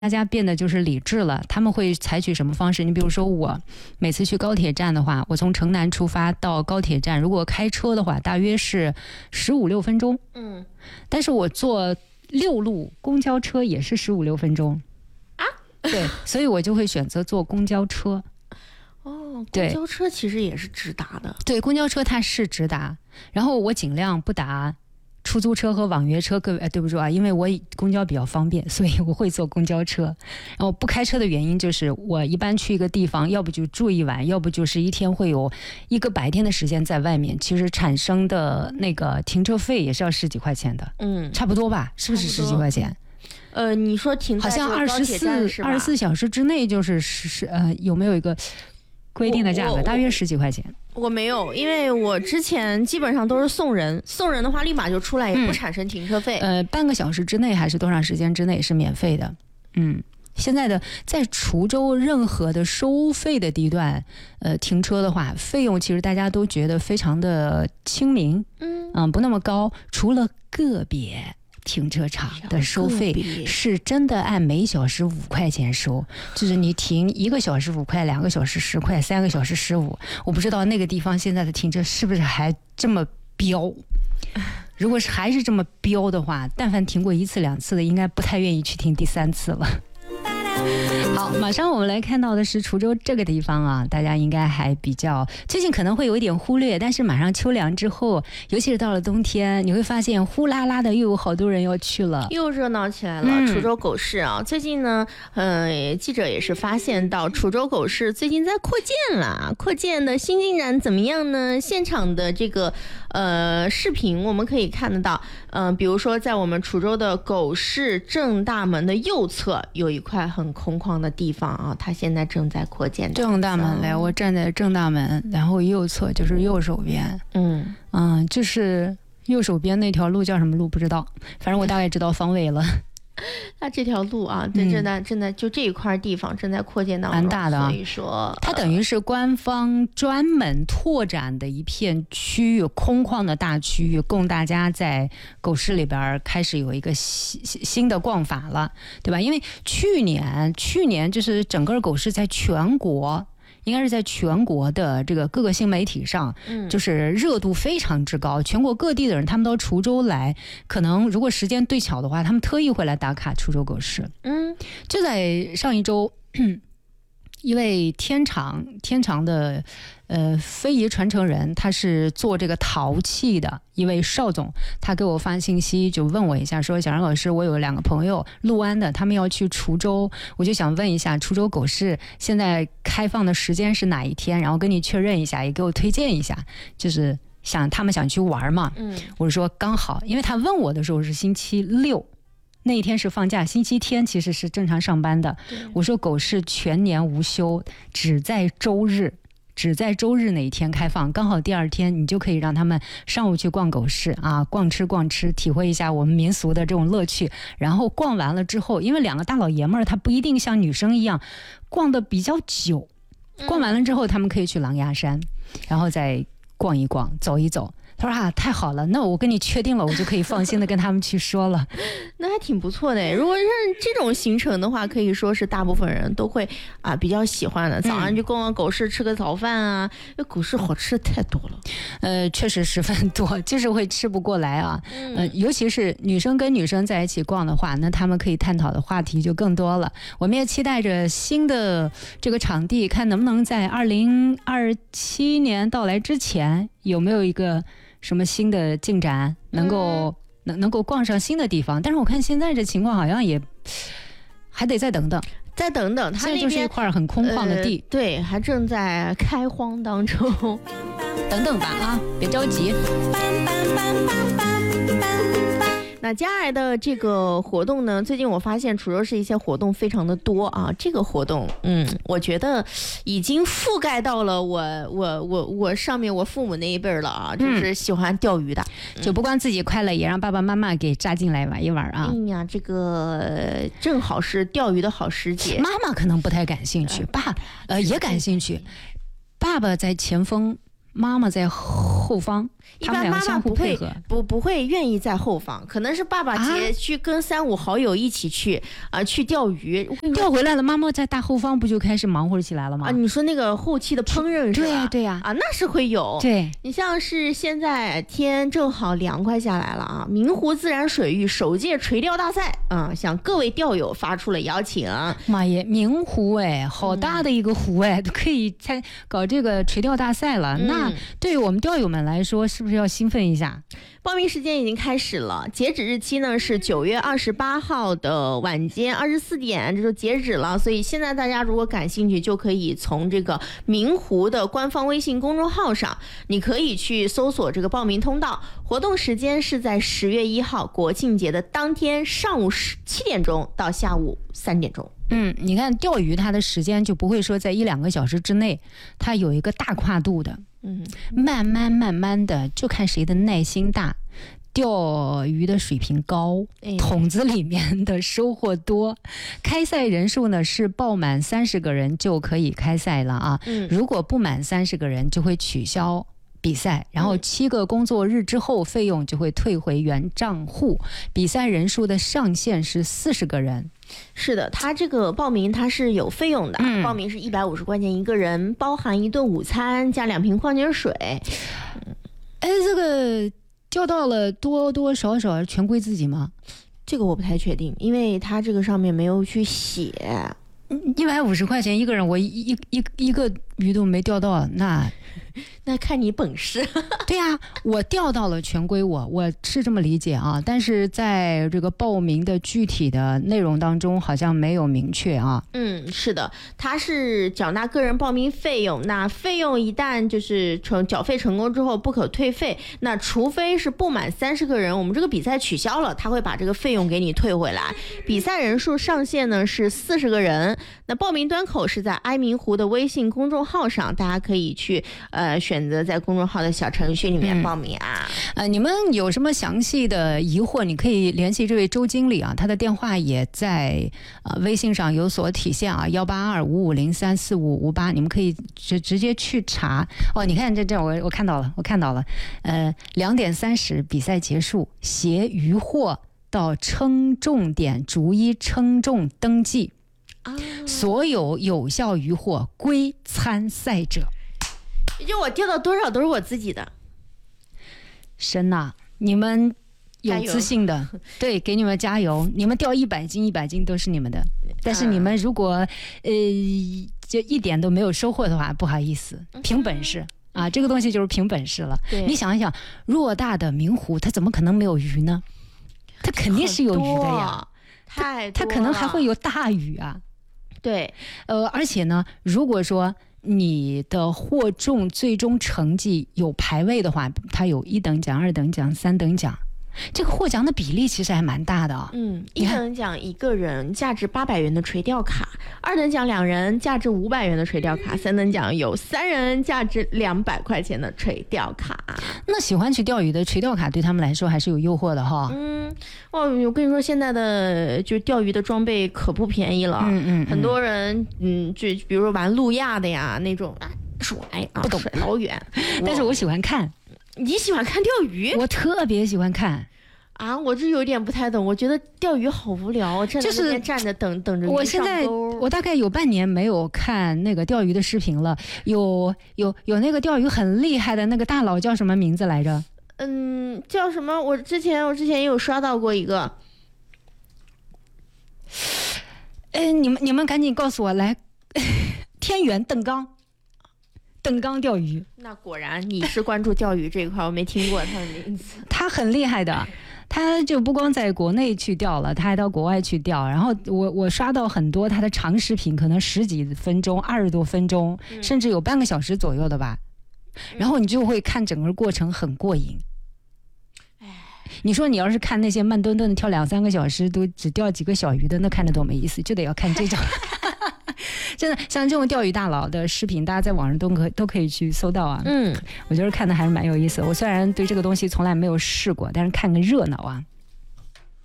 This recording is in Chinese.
大家变得就是理智了，他们会采取什么方式？你比如说，我每次去高铁站的话，我从城南出发到高铁站，如果开车的话，大约是15-16分钟。但是我坐6路公交车也是15-16分钟啊。 对，所以我就会选择坐公交车。 哦，公交车其实也是直达的。 对，公交车它是直达，然后我尽量不打出租车和网约车，各位，对不住啊，因为我公交比较方便，所以我会坐公交车。然后不开车的原因就是我一般去一个地方，要不就住一晚，要不就是一天会有一个白天的时间在外面，其实产生的那个停车费也是要10几块钱的。差不多吧，是不是10几块钱？ 你说停在好像24小时之内就是有没有一个规定的价格？大约10几块钱。 我没有，因为我之前基本上都是送人的话立马就出来，也不产生停车费。 半个小时之内还是多长时间之内是免费的。现在的在滁州任何的收费的地段，停车的话，费用其实大家都觉得非常的亲民，不那么高，除了个别停车场的收费是真的按每小时5块钱收，就是你停1个小时5块，2个小时10块，3个小时15。我不知道那个地方现在的停车是不是还这么标。如果是还是这么标的话，但凡停过1次2次的，应该不太愿意去停第3次了。好，马上我们来看到的是滁州这个地方啊，大家应该还比较最近可能会有一点忽略，但是马上秋凉之后，尤其是到了冬天，你会发现呼啦啦的又有好多人要去了， 又热闹起来了。滁州狗市啊，最近呢，记者也是发现到滁州狗市最近在扩建了，扩建的新进展怎么样呢？现场的这个视频我们可以看得到，比如说在我们滁州的狗市正大门的右侧有一块很空旷的地方啊，它现在正在扩建。 正大门来，我站在正大门，然后右侧就是右手边，就是右手边那条路叫什么路不知道，反正我大概知道方位了。 它这条路啊，正在就这一块地方正在扩建当中， 蛮大的啊。 所以说， 它等于是官方专门拓展的一片区域，空旷的大区域，供大家在狗市里边开始有一个新的逛法了，对吧？因为去年就是整个狗市在全国。应该是在全国的这个各个新媒体上，就是热度非常之高，全国各地的人他们到滁州来，可能如果时间对巧的话，他们特意会来打卡滁州狗市。就在上一周，一位天长的非遗传承人，他是做这个陶器的一位邵总，他给我发信息就问我一下，说小然老师，我有2个朋友六安的，他们要去滁州，我就想问一下滁州狗市现在开放的时间是哪一天，然后跟你确认一下，也给我推荐一下，就是他们想去玩嘛。我就说刚好，因为他问我的时候是星期6。那一天是放假，星期天其实是正常上班的。我说狗市全年无休，只在周日那一天开放，刚好第2天你就可以让他们上午去逛狗市啊，逛吃，体会一下我们民俗的这种乐趣。然后逛完了之后，因为2个大老爷们儿他不一定像女生一样逛得比较久，逛完了之后他们可以去狼牙山，然后再逛一逛，走一走。他说太好了，那我跟你确定了，我就可以放心的跟他们去说了。 那还挺不错的。如果是这种行程的话，可以说是大部分人都会比较喜欢的。早上去逛逛狗市，吃个早饭啊，狗市好吃的太多了。 确实十分多，就是会吃不过来啊。尤其是女生跟女生在一起逛的话，那他们可以探讨的话题就更多了。我们也期待着新的这个场地，看能不能在2027年到来之前有没有一个什么新的进展，能够逛上新的地方。但是我看现在这情况好像也还得再等等，它现在就是一块很空旷的地， 对，还正在开荒当中。 等等吧啊，别着急。 那接下来的这个活动呢，最近我发现滁州市一些活动非常的多啊。这个活动，我觉得已经覆盖到了我上面我父母那一辈了啊，就是喜欢钓鱼的， 就不光自己快乐，也让爸爸妈妈给扎进来玩一玩啊。 哎呀，这个正好是钓鱼的好时节。 妈妈可能不太感兴趣，爸也感兴趣。爸爸在前锋， 妈妈在后方， 一般妈妈不会愿意在后方，可能是爸爸去跟3、5好友一起去去钓鱼， 钓回来了，妈妈在大后方不就开始忙活起来了吗？ 你说那个后期的烹饪是吧？ 对呀， 那是会有。 对， 你像是现在天正好凉快下来了啊，明湖自然水域首届垂钓大赛向各位钓友发出了邀请。 妈耶，明湖好大的一个湖都可以搞这个垂钓大赛了。那对于我们钓友们来说，是不是要兴奋一下？ 报名时间已经开始了，截止日期呢是9月28号的晚间24点，这就截止了。所以现在大家如果感兴趣，就可以从这个明湖的官方微信公众号上，你可以去搜索这个报名通道。活动时间是在10月1号国庆节的当天上午7点钟到下午3点钟。 你看钓鱼它的时间就不会说在1-2个小时之内，它有一个大跨度的。慢慢的，就看谁的耐心大，钓鱼的水平高，桶子里面的收获多。开赛人数呢是报满30个人就可以开赛了啊。如果不满30个人就会取消比赛，然后7个工作日之后费用就会退回原账户。比赛人数的上限是40个人。 是的，他这个报名他是有费用的，报名是150块钱一个人，包含1顿午餐加2瓶矿泉水。 这个钓到了多多少少全归自己吗？ 这个我不太确定，因为他这个上面没有去写。 150块钱一个人，我一个鱼都没钓到， 那看你本事。 对啊，我钓到了全归我是这么理解啊，但是在这个报名的具体的内容当中好像没有明确啊。 是的，他是缴纳个人报名费用，那费用一旦就是缴费成功之后不可退费，那除非是不满30个人，我们这个比赛取消了，他会把这个费用给你退回来。比赛人数上限呢是40个人，那报名端口是在哀明湖的微信公众号上，大家可以去选择在公众号的小程序里面报名啊。 你们有什么详细的疑惑，你可以联系这位周经理啊，他的电话也在微信上有所体现啊，18255034558，你们可以直接去查。你看这我看到了，2点30比赛结束，携渔获到称重点逐一称重登记，所有有效渔获归参赛者。 也就我钓到多少都是我自己的。 神呐，你们有自信的，对，给你们加油！你们钓100斤都是你们的，但是你们如果就一点都没有收获的话，不好意思，凭本事啊，这个东西就是凭本事了。你想一想，偌大的明湖，它怎么可能没有鱼呢？它肯定是有鱼的呀， 太多了， 它可能还会有大鱼啊。 对， 而且呢，如果说你的获中最终成绩有排位的话，它有1等奖、2等奖、3等奖，这个获奖的比例其实还蛮大的。 1等奖1个人价值800元的垂钓卡，2等奖2人价值500元的垂钓卡，3等奖有3人价值200块钱的垂钓卡。 那喜欢去钓鱼的垂钓卡对他们来说还是有诱惑的哈。 我跟你说，现在的就钓鱼的装备可不便宜了。很多人就比如说玩路亚的呀那种甩不懂甩老远， 但是我喜欢看。 你喜欢看钓鱼？ 我特别喜欢看。 我这有点不太懂，我觉得钓鱼好无聊，站在那边站着等着鱼上钩。 我大概有半年没有看那个钓鱼的视频了。有那个钓鱼很厉害的那个大佬叫什么名字来着？ 叫什么？我之前也有刷到过一个。 你们赶紧告诉我来，天元邓刚钓鱼。 那果然你是关注钓鱼这一块，我没听过他的名字。 他很厉害的，他就不光在国内去钓了，他还到国外去钓。然后我刷到很多他的长视频，可能10几分钟、20多分钟，甚至有半个小时左右的吧。然后你就会看整个过程很过瘾。你说你要是看那些慢墩墩的跳2-3个小时都只钓几个小鱼的，那看着多没意思，就得要看这种。真的像这种钓鱼大佬的视频，大家在网上都可以去搜到啊。我觉得看的还是蛮有意思的。我虽然对这个东西从来没有试过，但是看个热闹啊。